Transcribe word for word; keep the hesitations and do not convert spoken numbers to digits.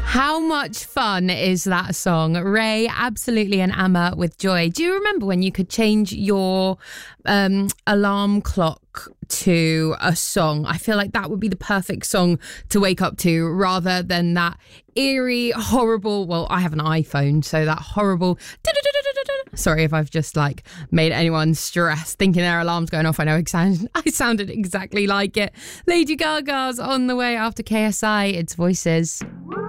How much fun is that song? Ray, Absolutely, and Amma with Joy. Do you remember when you could change your um, alarm clock to a song? I feel like that would be the perfect song to wake up to, rather than that eerie, horrible, well, I have an iPhone, so that horrible, sorry if I've just like made anyone stress thinking their alarm's going off. I know it sound, I sounded exactly like it. Lady Gaga's on the way after K S I. It's Voices.